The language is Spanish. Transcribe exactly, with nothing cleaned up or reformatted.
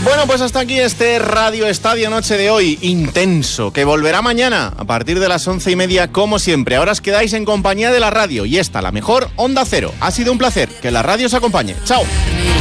Bueno, pues hasta aquí este Radio Estadio Noche de hoy, intenso, que volverá mañana a partir de las once y media como siempre. Ahora os quedáis en compañía de la radio y esta, la mejor Onda Cero. Ha sido un placer, que la radio os acompañe. Chao.